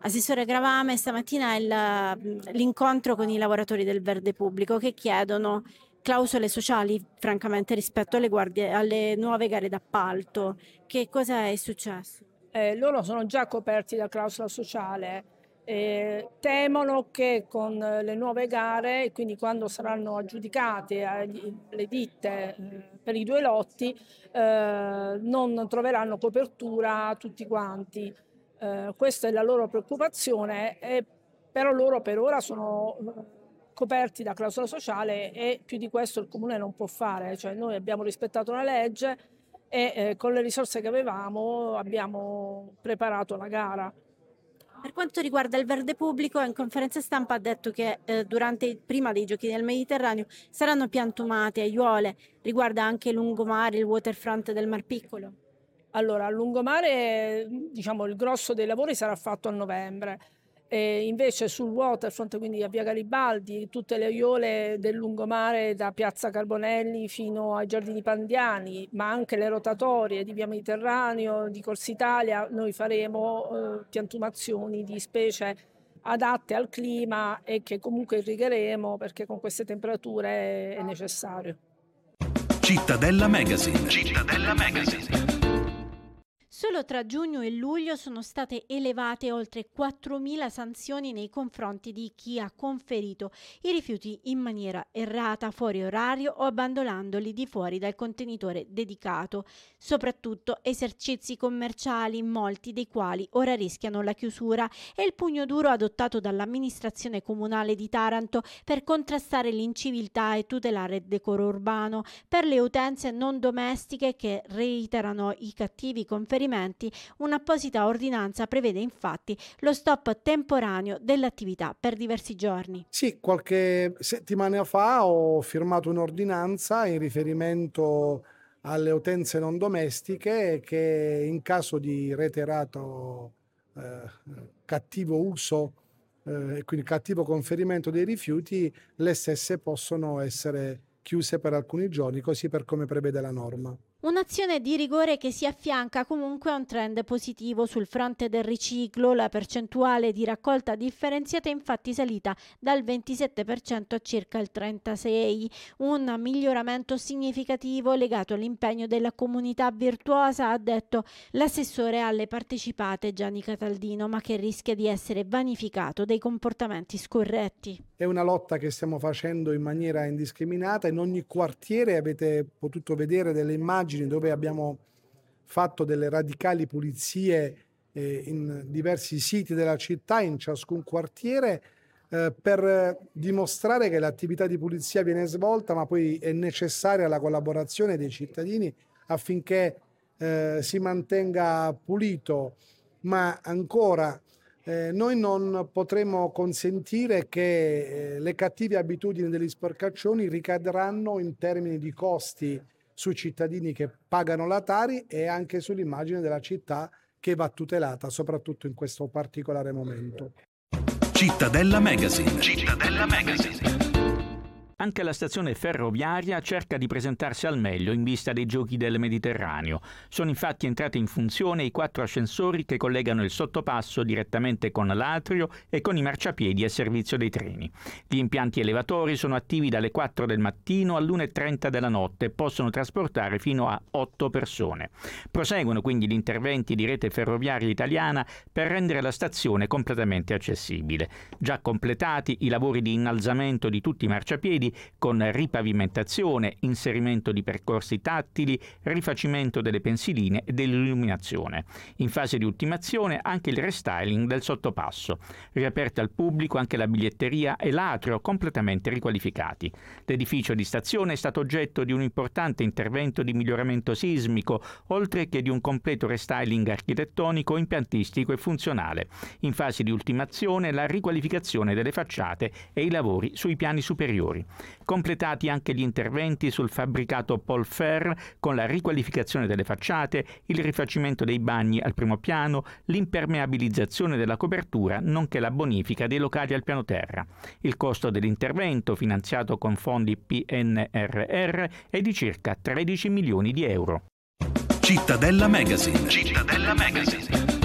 Assessore Gravame, stamattina è l'incontro con i lavoratori del verde pubblico che chiedono clausole sociali, francamente, rispetto alle nuove gare d'appalto. Che cosa è successo? Loro sono già coperti da clausola sociale, temono che con le nuove gare, quindi quando saranno aggiudicate le ditte per i 2 lotti, non troveranno copertura tutti quanti. Questa è la loro preoccupazione, però loro per ora sono coperti da clausola sociale e più di questo il Comune non può fare, cioè noi abbiamo rispettato la legge e con le risorse che avevamo abbiamo preparato la gara. Per quanto riguarda il verde pubblico, in conferenza stampa ha detto che prima dei Giochi del Mediterraneo saranno piantumate aiuole. Riguarda anche il lungomare, il waterfront del Mar Piccolo. Allora, a lungomare, diciamo, il grosso dei lavori sarà fatto a novembre. E invece sul waterfront, quindi a Via Garibaldi, tutte le aiuole del lungomare da Piazza Carbonelli fino ai Giardini Pandiani, ma anche le rotatorie di Via Mediterraneo, di Corsa Italia, noi faremo piantumazioni di specie adatte al clima e che comunque irrigheremo perché con queste temperature è necessario. Cittadella Magazine. Cittadella Magazine. Solo tra giugno e luglio sono state elevate oltre 4.000 sanzioni nei confronti di chi ha conferito i rifiuti in maniera errata, fuori orario o abbandonandoli di fuori dal contenitore dedicato, soprattutto esercizi commerciali, molti dei quali ora rischiano la chiusura, e il pugno duro adottato dall'amministrazione comunale di Taranto per contrastare l'inciviltà e tutelare il decoro urbano per le utenze non domestiche che reiterano i cattivi conferimenti. Un'apposita ordinanza prevede infatti lo stop temporaneo dell'attività per diversi giorni. Sì, qualche settimana fa ho firmato un'ordinanza in riferimento alle utenze non domestiche che in caso di reiterato cattivo uso e quindi cattivo conferimento dei rifiuti, le stesse possono essere chiuse per alcuni giorni, così per come prevede la norma. Un'azione di rigore che si affianca comunque a un trend positivo sul fronte del riciclo. La percentuale di raccolta differenziata è infatti salita dal 27% a circa il 36%, un miglioramento significativo legato all'impegno della comunità virtuosa, ha detto l'assessore alle partecipate Gianni Cataldino, ma che rischia di essere vanificato dai comportamenti scorretti. È una lotta che stiamo facendo in maniera indiscriminata. In ogni quartiere avete potuto vedere delle immagini dove abbiamo fatto delle radicali pulizie in diversi siti della città, in ciascun quartiere, per dimostrare che l'attività di pulizia viene svolta, ma poi è necessaria la collaborazione dei cittadini affinché si mantenga pulito, ma ancora noi non potremo consentire che le cattive abitudini degli sporcaccioni ricadranno in termini di costi sui cittadini che pagano la Tari e anche sull'immagine della città che va tutelata, soprattutto in questo particolare momento. Cittadella Magazine. Cittadella Magazine. Anche la stazione ferroviaria cerca di presentarsi al meglio in vista dei Giochi del Mediterraneo. Sono infatti entrati in funzione i 4 ascensori che collegano il sottopasso direttamente con l'atrio e con i marciapiedi a servizio dei treni. Gli impianti elevatori sono attivi dalle 4 del mattino all'1:30 della notte e possono trasportare fino a 8 persone. Proseguono quindi gli interventi di Rete Ferroviaria Italiana per rendere la stazione completamente accessibile. Già completati i lavori di innalzamento di tutti i marciapiedi con ripavimentazione, inserimento di percorsi tattili, rifacimento delle pensiline e dell'illuminazione. In fase di ultimazione anche il restyling del sottopasso. Riaperta al pubblico anche la biglietteria e l'atrio completamente riqualificati. L'edificio di stazione è stato oggetto di un importante intervento di miglioramento sismico, oltre che di un completo restyling architettonico, impiantistico e funzionale. In fase di ultimazione la riqualificazione delle facciate e i lavori sui piani superiori. Completati anche gli interventi sul fabbricato Polfer con la riqualificazione delle facciate, il rifacimento dei bagni al primo piano, l'impermeabilizzazione della copertura, nonché la bonifica dei locali al piano terra. Il costo dell'intervento, finanziato con fondi PNRR, è di circa 13 milioni di euro. Cittadella Magazine. Cittadella Magazine.